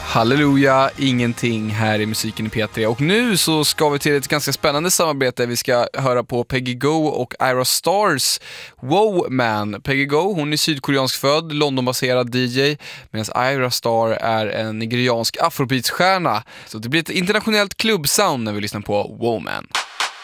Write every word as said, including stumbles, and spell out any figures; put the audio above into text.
Halleluja, ingenting här i musiken i P tre. Och nu så ska vi till ett ganska spännande samarbete. Vi ska höra på Peggy Go och Ira Stars Wow Man. Peggy Go, hon är sydkoreansk född, Londonbaserad D J, medan Ira Star är en nigeriansk afrobeatsstjärna. Så det blir ett internationellt klubbsound när vi lyssnar på Wow Man.